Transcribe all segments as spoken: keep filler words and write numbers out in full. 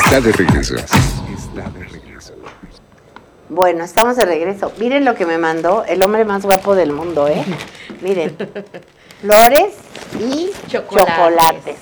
Está de regreso. Está de regreso. Bueno, estamos de regreso. Miren lo que me mandó el hombre más guapo del mundo, ¿eh? Miren, flores y chocolates. chocolates.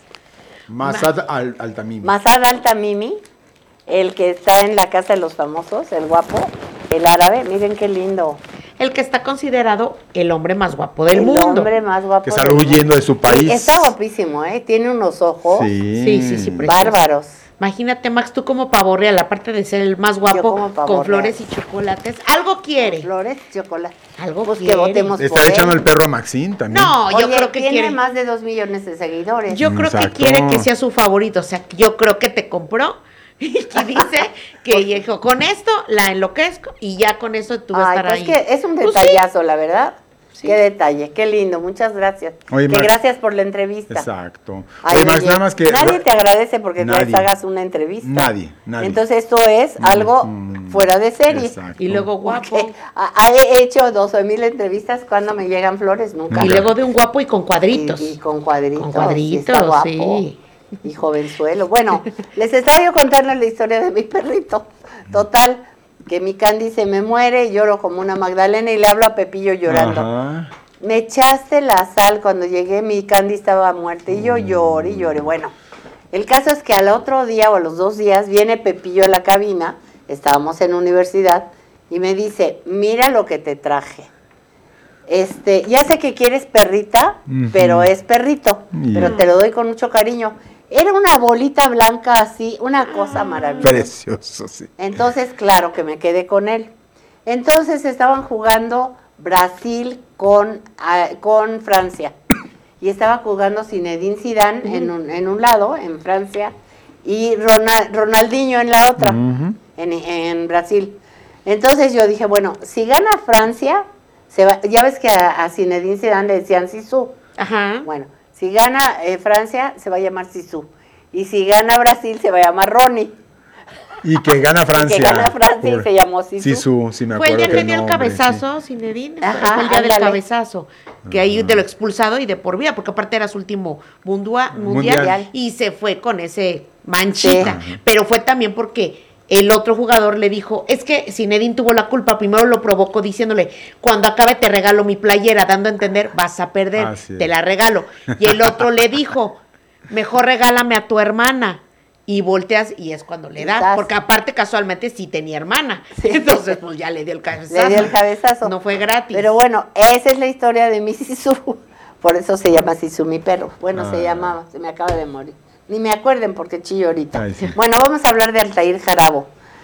Masad al, Altamimi. Masad Altamimi, el que está en la casa de los famosos, el guapo, el árabe. Miren qué lindo. El que está considerado el hombre más guapo del el mundo. El hombre más guapo que sale huyendo de su país. Sí, está guapísimo, ¿eh? Tiene unos ojos. Sí, sí, sí, sí bárbaros. Imagínate, Max, tú como pavo real, aparte de ser el más guapo, con flores y chocolates, algo quiere. Flores y chocolates. Algo pues quiere. Que votemos Está por echando él. el perro a Maxine también. No, Oye, yo creo que tiene quiere. más de dos millones de seguidores. Yo creo Exacto. que quiere que sea su favorito. O sea, yo creo que te compró y dice que dijo, con esto la enloquezco y ya con eso tú vas a Ay, estar pues ahí. Que es un Pues detallazo, sí. La verdad. Sí. Qué detalle, qué lindo, muchas gracias. Oye, que Max, gracias por la entrevista. Exacto. Ay, oye, Max, oye, nada más que... nadie te agradece porque nadie. les hagas una entrevista. Nadie, nadie. Entonces esto es algo mm, fuera de serie. Exacto. Y luego guapo. He hecho doce mil entrevistas cuando me llegan flores, nunca. Y luego de un guapo y con cuadritos. Y, y con cuadritos. Con cuadritos, sí. Está guapo. Sí. Y jovenzuelo. Bueno, les estaba yo contando la historia de mi perrito. Total, que mi Candy se me muere y lloro como una Magdalena y le hablo a Pepillo llorando. Ajá. Me echaste la sal cuando llegué, mi Candy estaba muerta y yo lloré y lloré. Bueno, el caso es que al otro día o a los dos días viene Pepillo a la cabina, estábamos en universidad, y me dice, mira lo que te traje. Este, ya sé que quieres perrita, uh-huh. pero es perrito, yeah. pero te lo doy con mucho cariño. Era una bolita blanca así, una cosa maravillosa. Precioso, sí. Entonces, claro que me quedé con él. Entonces estaban jugando Brasil con, uh, con Francia. Y estaba jugando Zinedine Zidane uh-huh. en, un, en un lado, en Francia, y Ronald, Ronaldinho en la otra, uh-huh. en, en Brasil. Entonces yo dije, bueno, si gana Francia, se va, ya ves que a, a Zinedine Zidane le decían Zizou. Ajá. Bueno, si gana eh, Francia, se va a llamar Zizou. Y si gana Brasil, se va a llamar Ronnie. Y que gana Francia. Y que gana Francia y se llamó Zizou. Zizou, sí me acuerdo. Fue el día que el dio el nombre, cabezazo, sí. Zinedine. Ajá, fue el día ándale. del cabezazo. Que ahí de lo expulsado y de por vida, porque aparte era su último mundua, mundial, mundial. Y se fue con ese manchita. Sí. Pero fue también porque el otro jugador le dijo, es que Zinedine tuvo la culpa, primero lo provocó diciéndole, cuando acabe te regalo mi playera, dando a entender, vas a perder, Así te es. la regalo. Y el otro le dijo, mejor regálame a tu hermana. Y volteas y es cuando le da, Estás. porque aparte casualmente sí tenía hermana. Sí. Entonces pues ya le dio el cabezazo. Le dio el cabezazo. No fue gratis. Pero bueno, esa es la historia de mi Zizou. Por eso se llama Zizou mi perro. Bueno, Ah. se llamaba, se me acaba de morir. Ni me acuerden porque chillo ahorita. Ay, sí. Bueno, vamos a hablar de Altair Jarabo.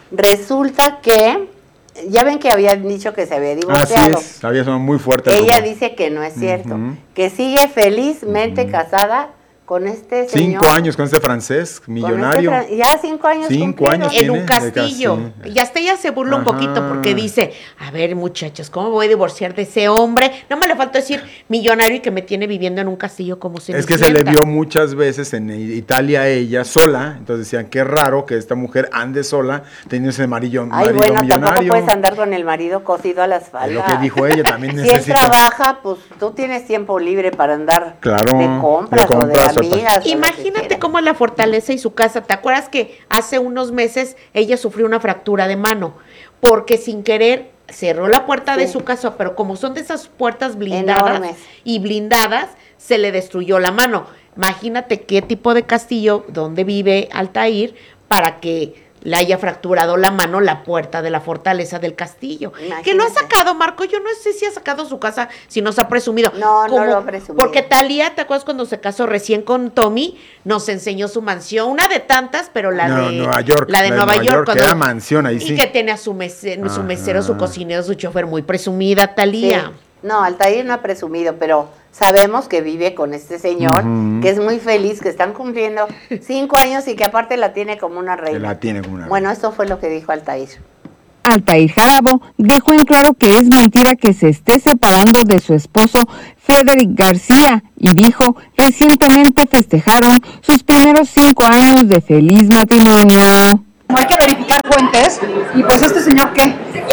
Resulta que, ya ven que habían dicho que se había divorciado. Así es, había sonado muy fuerte. el Ella rumor. dice que no es cierto, Ujú. que sigue felizmente Ujú. casada con este señor. Cinco años con este francés con millonario. este fran- ya cinco años Cinco cumplieron. años En tiene un de castillo. casi. Y hasta ella se burla un Ajá. poquito porque dice, a ver muchachos, ¿cómo voy a divorciar de ese hombre? No me le falta decir millonario y que me tiene viviendo en un castillo como se Es que se le vio muchas veces en Italia a ella sola, entonces decían, qué raro que esta mujer ande sola teniendo ese marido, Ay, marido bueno, tampoco millonario. puedes andar con el marido cosido a las Es faldas. lo que dijo ella, también Si él necesita. trabaja, pues tú tienes tiempo libre para andar Claro, de compras, de compras, o de amigas. o lo que Imagínate quieras. cómo es la fortaleza y su casa. ¿Te acuerdas que hace unos meses ella sufrió una fractura de mano? Porque sin querer cerró la puerta Sí. de su casa, pero como son de esas puertas blindadas Enormes. y blindadas, se le destruyó la mano. Imagínate qué tipo de castillo, donde vive Altair, para que le haya fracturado la mano la puerta de la fortaleza del castillo. Imagínate. Que lo ha sacado, Marco, yo no sé si ha sacado su casa, si nos ha presumido. No, no Como- lo ha presumido. Porque Talía, ¿te acuerdas cuando se casó recién con Tommy? Nos enseñó su mansión, una de tantas, pero la No, de Nueva York, la de Nueva York, que cuando- era mansión ahí, y sí. que tiene a su, mese- su mesero, su Ajá. cocinero, su chofer, muy presumida, Talía. Sí. No, Altair no ha presumido, pero sabemos que vive con este señor, Ujú. que es muy feliz, que están cumpliendo cinco años y que aparte la tiene como una Que reina. la tiene como una. Bueno, esto fue lo que dijo Altair. Altair Jarabo dejó en claro que es mentira que se esté separando de su esposo Frederick García y dijo, recientemente festejaron sus primeros cinco años de feliz matrimonio. Hay que verificar fuentes y pues este señor qué,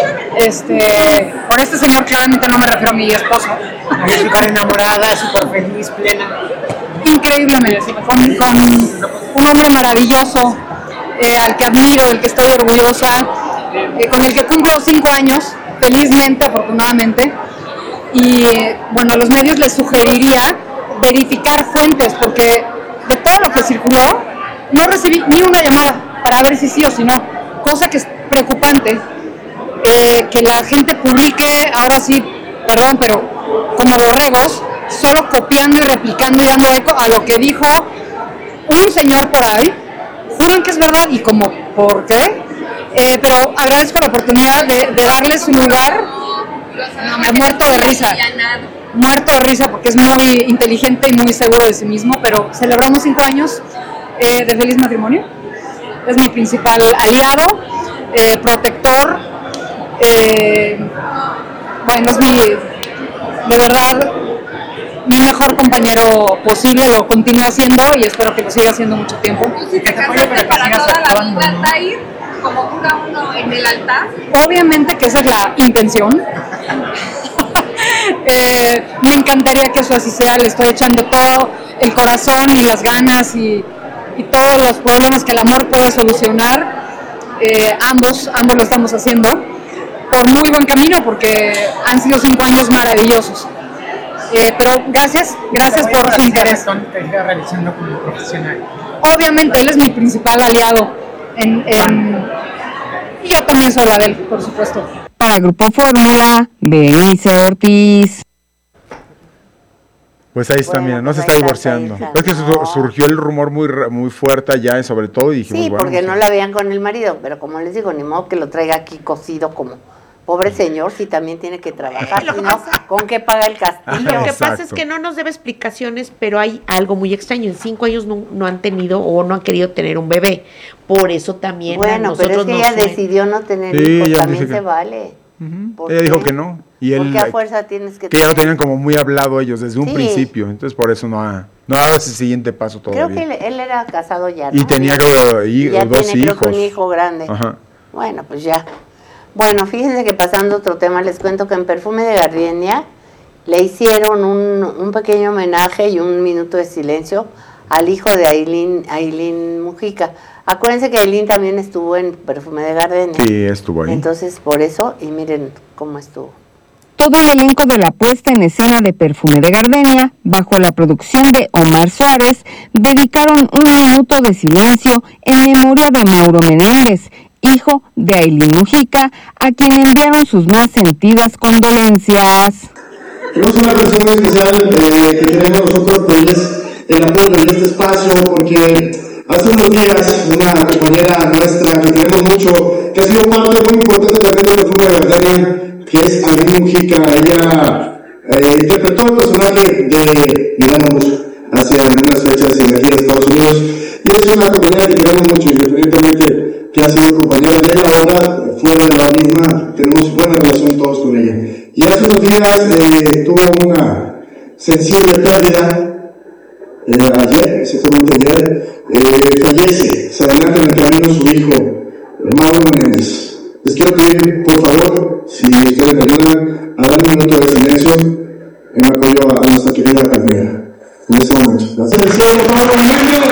este, por este señor claramente no me refiero a mi esposo, Ella es súper enamorada, súper feliz, plena. increíblemente, con, con un hombre maravilloso, eh, al que admiro, del que estoy orgullosa, eh, con el que cumplo cinco años, felizmente, afortunadamente. Y bueno, a los medios les sugeriría verificar fuentes, porque de todo lo que circuló, no recibí ni una llamada para ver si sí o si no, cosa que es preocupante, eh, que la gente publique, ahora sí, perdón, pero como borregos, solo copiando y replicando y dando eco a lo que dijo un señor por ahí. Juran que es verdad y como, ¿por qué? Eh, pero agradezco la oportunidad de, de darles su lugar. No, me he muerto de risa, muerto de risa porque es muy inteligente y muy seguro de sí mismo, pero celebramos cinco años eh, de feliz matrimonio. Es mi principal aliado, eh, protector, eh, bueno, es mi, de verdad, mi mejor compañero posible, lo continúa haciendo y espero que lo siga haciendo mucho tiempo. ¿Y te casaste para toda la vida, Tahir? Como jura uno en el altar. Obviamente que esa es la intención. eh, me encantaría que eso así sea, le estoy echando todo el corazón y las ganas y, y todos los problemas que el amor puede solucionar. Eh, ambos, ambos lo estamos haciendo por muy buen camino porque han sido cinco años maravillosos. Eh, pero gracias, gracias por su interés. Realizando como profesional. Obviamente él es mi principal aliado en, en, y yo también soy la de él, por supuesto. Para Grupo Fórmula, Berenice Ortiz. Pues ahí está, Bueno, mira, no pues se ahí está está, divorciando. ahí está. Es que su- No. surgió el rumor muy ra- muy fuerte allá, sobre todo, y dijimos, Sí, bueno, porque pues, no la veían con el marido, pero como les digo, ni modo que lo traiga aquí cocido como pobre señor, si también tiene que trabajar, Lo si que no, pasa- ¿con qué paga el castillo? Lo que Exacto. pasa es que no nos debe explicaciones, pero hay algo muy extraño. En cinco años no, no han tenido o no han querido tener un bebé. Por eso también a Bueno, pero es nosotros que nos ella suena. decidió no tener Sí, hijos, ella también dice que- se vale. ujú. ¿Por Ella qué? dijo que no. Y él, Porque a fuerza tienes que que ya lo tenían como muy hablado ellos desde un Sí. principio, entonces por eso no ha, no ha dado ese siguiente paso todavía. Creo que él, él era casado ya, ¿no? Y tenía Ya- creo, y- ya dos tiene, creo que hijos. un hijo grande. Ajá. Bueno, pues ya. Bueno, fíjense que pasando a otro tema, les cuento que en Perfume de Gardenia le hicieron un, un pequeño homenaje y un minuto de silencio al hijo de Ailín, Ailín Mujica. Acuérdense que Ailín también estuvo en Perfume de Gardenia. Sí, estuvo ahí. Entonces, por eso, y miren cómo estuvo. Todo el elenco de la puesta en escena de Perfume de Gardenia, bajo la producción de Omar Suárez, dedicaron un minuto de silencio en memoria de Mauro Menéndez, hijo de Ailín Mujica, a quien enviaron sus más sentidas condolencias. Tenemos una canción muy especial eh, que queremos nosotros pedirles el apoyo en este espacio porque hace unos días una compañera nuestra que queremos mucho, que ha sido parte muy importante también del Perfume de Gardenia, que es Ailín Mujica, ella eh, interpretó el personaje de Milano Musso hace algunas fechas en aquí en Estados Unidos y es una compañera que queremos mucho, independientemente que ha sido compañera de ella, ahora fuera de la misma, tenemos buena relación todos con ella. Y hace unos días eh, tuvo una sensible pérdida, eh, ayer, exactamente ayer, eh, fallece, se adelanta en el camino su hijo, eh, Mauro Menéndez. Les quiero pedir, por favor, si ustedes me ayudan, a dar un minuto de silencio en apoyo a nuestra querida Palmera, en este momento. Gracias. Felicidades, Mauro Menéndez.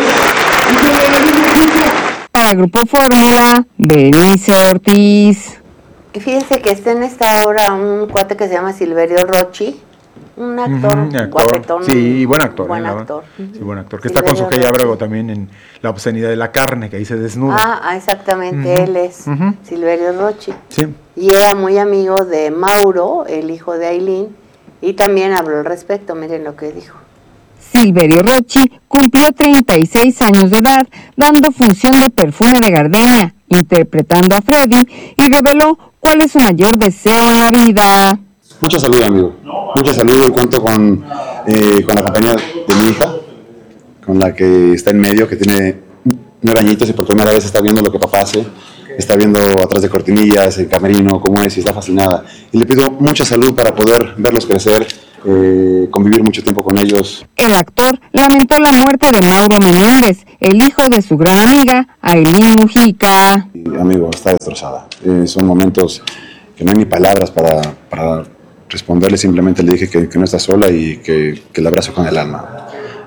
Para Grupo Fórmula, Berenice Ortiz. Y fíjense que está en esta obra un cuate que se llama Silverio Rochi, un actor, Ujú, actor. guapetón. Sí, buen actor. Buen eh, la actor. verdad. Sí, buen actor. Que está con Silverio Sujei Ábrego Rochi. también en La obscenidad de la carne, que ahí se desnuda. Ah, ah, exactamente, Ujú, él es ujú. Silverio Rochi. Sí. Y era muy amigo de Mauro, el hijo de Ailín, y también habló al respecto, miren lo que dijo. Silverio Rochi cumplió treinta y seis años de edad, dando función de Perfume de Gardenia, interpretando a Freddy, y reveló cuál es su mayor deseo en la vida. Mucha salud, amigo. Mucha salud. Cuento con, eh, con la compañía de mi hija, con la que está en medio, que tiene nueve añitos y por primera vez está viendo lo que papá hace. Está viendo atrás de cortinillas, el camerino, cómo es, y está fascinada. Y le pido mucha salud para poder verlos crecer, eh, convivir mucho tiempo con ellos. El actor lamentó la muerte de Mauro Menéndez, el hijo de su gran amiga, Ailín Mujica. Y, amigo, está destrozada. Eh, son momentos que no hay ni palabras para, para responderle. Simplemente le dije que, que no está sola y que, que la abrazo con el alma.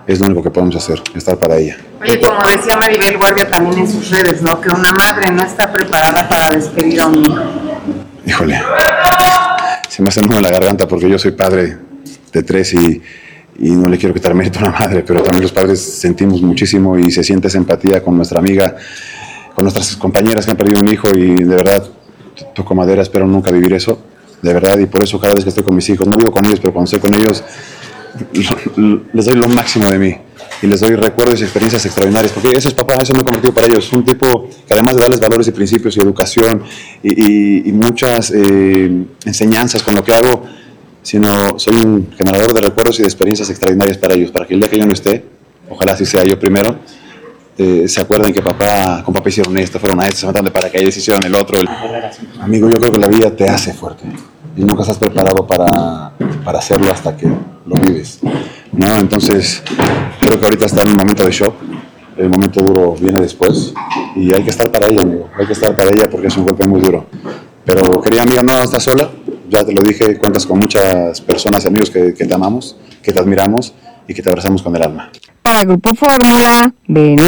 es lo único que podemos hacer, estar para ella. Oye, como decía Maribel Guardia también en sus redes, ¿no? Que una madre no está preparada para despedir a un hijo. Híjole, se me hace nudo en la garganta porque yo soy padre de tres y, y no le quiero quitar mérito a la madre, pero también los padres sentimos muchísimo y se siente esa empatía con nuestra amiga, con nuestras compañeras que han perdido un hijo y de verdad toco madera, espero nunca vivir eso, de verdad, y por eso cada vez que estoy con mis hijos, no vivo con ellos, pero cuando estoy con ellos les doy lo máximo de mí y les doy recuerdos y experiencias extraordinarias, porque eso es papá, eso me he convertido para ellos, un tipo que además de darles valores y principios y educación y, y, y muchas eh, enseñanzas con lo que hago, sino soy un generador de recuerdos y de experiencias extraordinarias para ellos, para que el día que yo no esté, ojalá así sea yo primero, eh, se acuerden que papá, con papá hicieron esto, fueron a esto, se mataron de paracaídas, hicieron el otro. El... Amigo, yo creo que la vida te hace fuerte y nunca estás preparado para, para hacerlo hasta que lo vives, ¿no? Entonces, creo que ahorita está en un momento de shock, el momento duro viene después y hay que estar para ella, amigo, hay que estar para ella porque es un golpe muy duro. Pero, querida amiga, no estás sola, ya te lo dije, cuentas con muchas personas y amigos que, que te amamos, que te admiramos y que te abrazamos con el alma. Para Grupo Fórmula, Berenice